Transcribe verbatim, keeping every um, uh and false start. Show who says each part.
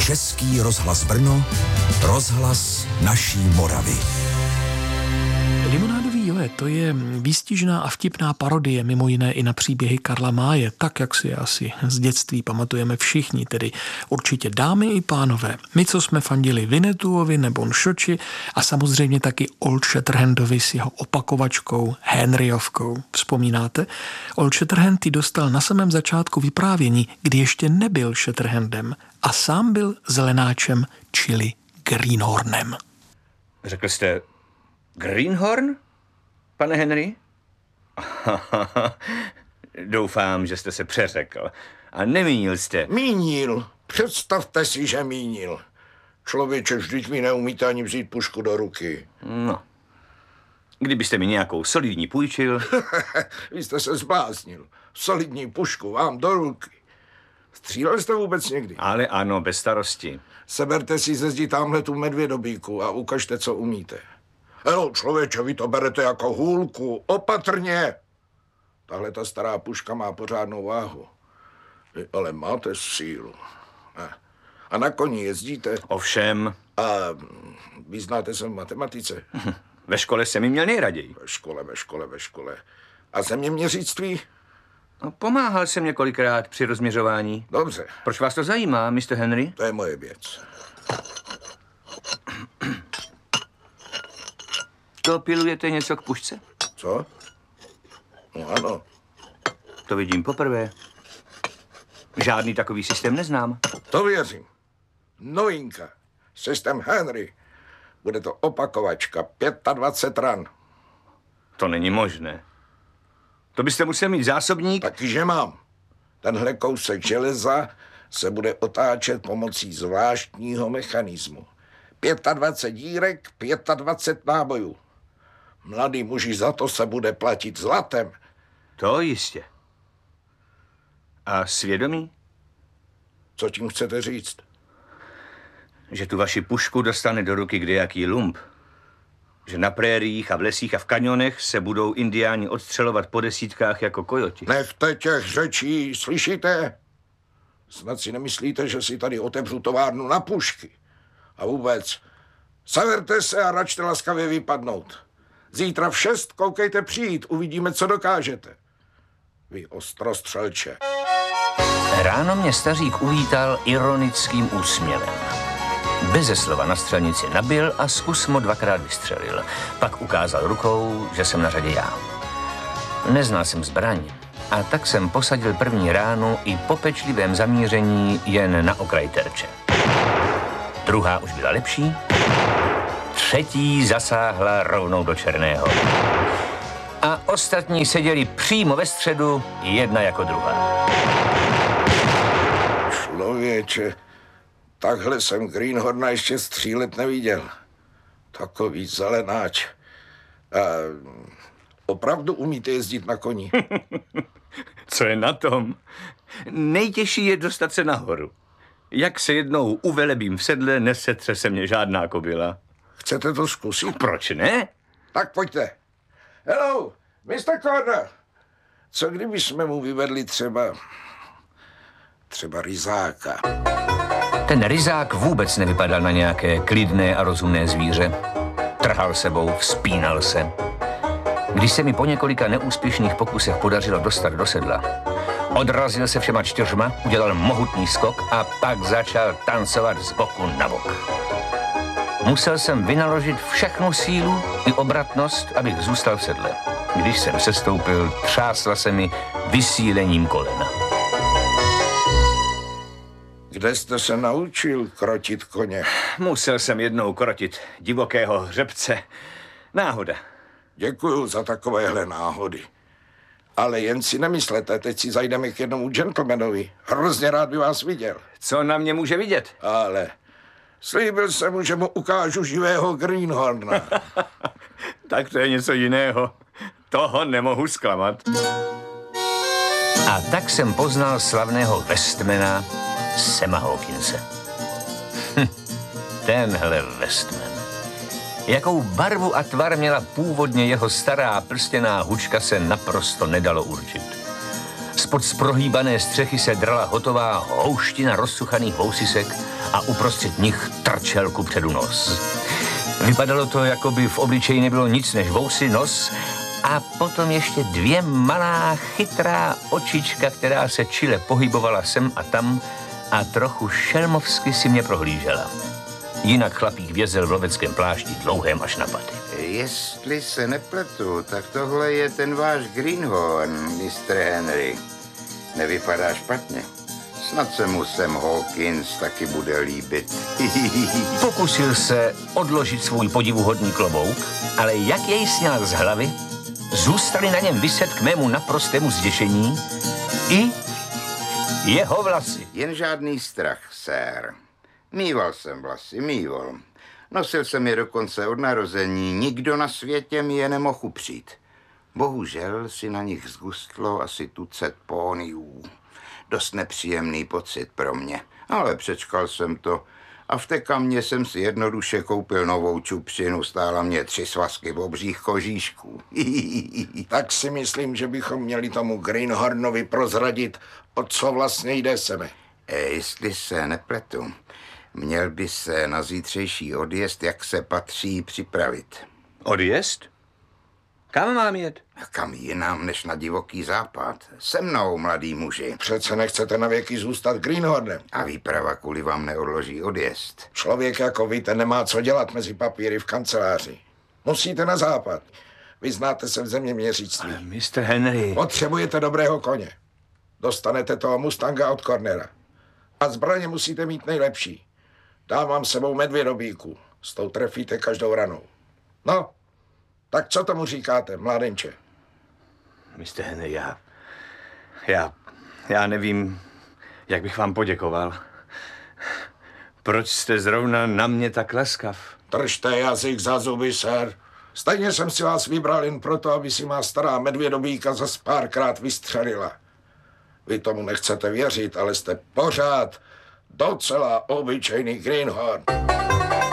Speaker 1: Český rozhlas Brno, rozhlas naší Moravy.
Speaker 2: Limonádový Joe, to je výstižná a vtipná parodie, mimo jiné i na příběhy Karla Máje, tak jak si asi z dětství pamatujeme všichni, tedy určitě dámy i pánové. My, co jsme fandili Vinetuovi nebo Nšoči a samozřejmě taky Old Shatterhandovi s jeho opakovačkou Henryovkou. Vzpomínáte? Old Shatterhand ji dostal na samém začátku vyprávění, kdy ještě nebyl Shatterhandem a sám byl zelenáčem, čili Greenhornem.
Speaker 3: Řekl jste Greenhorn, pane Henry? Doufám, že jste se přeřekl. A nemínil jste.
Speaker 4: Mínil. Představte si, že mínil. Člověče, vždyť mi neumíte ani vzít pušku do ruky.
Speaker 3: No. Kdybyste mi nějakou solidní půjčil.
Speaker 4: Vy jste se zbláznil. Solidní pušku vám do ruky. Střílel jste vůbec někdy?
Speaker 3: Ale ano, bez starosti.
Speaker 4: Seberte si ze zdi tamhle tu medvědobíku a ukažte, co umíte. Hello, člověče, vy to berete jako hůlku. Opatrně. Tahle ta stará puška má pořádnou váhu. Vy ale máte sílu. A na koni jezdíte?
Speaker 3: Ovšem.
Speaker 4: A vyznáte se v matematice?
Speaker 3: Ve škole jsem ji měl nejraději.
Speaker 4: Ve škole, ve škole, ve škole. A zeměměřictví?
Speaker 3: No, pomáhal jsem několikrát při rozměřování.
Speaker 4: Dobře.
Speaker 3: Proč vás to zajímá, mister Henry?
Speaker 4: To je moje věc.
Speaker 3: To pilujete něco k pušce?
Speaker 4: Co? No ano.
Speaker 3: To vidím poprvé. Žádný takový systém neznám.
Speaker 4: To věřím. Novinka. Systém Henry. Bude to opakovačka. dvacet pět ran.
Speaker 3: To není možné. To byste musel mít zásobník.
Speaker 4: Takyže mám. Tenhle kousek železa se bude otáčet pomocí zvláštního mechanismu. dvacet pět dírek, dvacet pět nábojů. Mladý muži za to se bude platit zlatem.
Speaker 3: To jistě. A svědomí?
Speaker 4: Co tím chcete říct?
Speaker 3: Že tu vaši pušku dostane do ruky kdejaký lump. Že na prériích a v lesích a v kanionech se budou indiáni odstřelovat po desítkách jako kojoti.
Speaker 4: Nechte těch řečí, slyšíte? Snad si nemyslíte, že si tady otevřu továrnu na pušky. A vůbec, severte se a račte laskavě vypadnout. Zítra v šest koukejte přijít, uvidíme, co dokážete. Vy ostrostřelče.
Speaker 3: Ráno mě stařík uvítal ironickým úsměvem. Beze slova na střelnici nabil a zkusmo dvakrát vystřelil. Pak ukázal rukou, že jsem na řadě já. Neznal jsem zbraň a tak jsem posadil první ránu i po pečlivém zamíření jen na okraj terče. Druhá už byla lepší, třetí zasáhla rovnou do černého. A ostatní seděli přímo ve středu, jedna jako druhá.
Speaker 4: Člověče, takhle jsem Greenhorna ještě střílet neviděl. Takový zelenáč. A opravdu umíte jezdit na koni?
Speaker 3: Co je na tom? Nejtěžší je dostat se nahoru. Jak se jednou uvelebím v sedle, nesetře se mě žádná kobyla.
Speaker 4: Chcete to zkusit?
Speaker 3: Proč ne?
Speaker 4: Tak pojďte. Hello, mister Corner. Co kdyby jsme mu vyvedli třeba... třeba ryzáka?
Speaker 3: Ten ryzák vůbec nevypadal na nějaké klidné a rozumné zvíře. Trhal sebou, vzpínal se. Když se mi po několika neúspěšných pokusech podařilo dostat do sedla, odrazil se všema čtyřma, udělal mohutný skok a pak začal tancovat z boku na bok. Musel jsem vynaložit všechnu sílu i obratnost, abych zůstal v sedle. Když jsem sestoupil, třásla se mi vysílením kolena.
Speaker 4: Kde jste se naučil krotit koně?
Speaker 3: Musel jsem jednou krotit divokého hřebce. Náhoda.
Speaker 4: Děkuju za takovéhle náhody. Ale jen si nemyslete, teď si zajdeme k jednomu gentlemanovi. Hrozně rád by vás viděl.
Speaker 3: Co na mě může vidět?
Speaker 4: Ale slíbil jsem mu, že mu ukážu živého Greenhorna.
Speaker 3: Tak to je něco jiného. Toho nemohu zklamat. A tak jsem poznal slavného Westmana Sama Hawkinse. Hm, tenhle Westman. Jakou barvu a tvar měla původně jeho stará prstěná hučka, se naprosto nedalo určit. Spod z prohýbané střechy se drala hotová houština rozsuchaných vousisek a uprostřed nich trčel kupředu nos. Vypadalo to, jako by v obličeji nebylo nic než vousy, nos a potom ještě dvě malá chytrá očička, která se čile pohybovala sem a tam a trochu šelmovsky si mě prohlížela. Jinak chlapík vězel v loveckém plášti dlouhém až na paty.
Speaker 5: Jestli se nepletu, tak tohle je ten váš Greenhorn, mistr Henry. Nevypadá špatně. Snad se mu Sam Hawkins taky bude líbit.
Speaker 3: Pokusil se odložit svůj podivuhodný klobouk, ale jak jej sněl z hlavy, zůstaly na něm viset k mému naprostému zděšení i jeho vlasy.
Speaker 5: Jen žádný strach, sir. Mýval jsem vlasy, mýval. Nosil jsem je dokonce od narození, nikdo na světě mi je nemohl upřít. Bohužel si na nich zgustlo asi tucet póniů. Dost nepříjemný pocit pro mě, ale přečkal jsem to a v té kamě jsem si jednoduše koupil novou čupřinu, stála mě tři svazky obřích kožíšků.
Speaker 4: Tak si myslím, že bychom měli tomu Greenhornovi prozradit, o co vlastně jde, Seme.
Speaker 5: E, jestli se nepletu, měl by se na zítřejší odjezd, jak se patří, připravit.
Speaker 3: Odjezd? Kam mám jet?
Speaker 5: A kam jinam než na divoký západ? Se mnou, mladý muži.
Speaker 4: Přece nechcete na věky zůstat Greenhornem.
Speaker 5: A výprava kvůli vám neodloží odjezd.
Speaker 4: Člověk jako vy, ten nemá co dělat mezi papíry v kanceláři. Musíte na západ. Vy znáte se v zeměměřictví.
Speaker 3: mistr Henry.
Speaker 4: Potřebujete dobrého koně. Dostanete toho Mustanga od Cornera. A zbraně musíte mít nejlepší. Dám vám sebou medvědobíku. S tou trefíte každou ranou. No, tak co tomu říkáte, mládenče?
Speaker 3: mistr Henry, já... Já... Já nevím, jak bych vám poděkoval. Proč jste zrovna na mě tak laskav?
Speaker 4: Držte jazyk za zuby, sir. Stejně jsem si vás vybral jen proto, aby si má stará medvědobíka zas párkrát vystřelila. Vy tomu nechcete věřit, ale jste pořád docela obyčejný Greenhorn.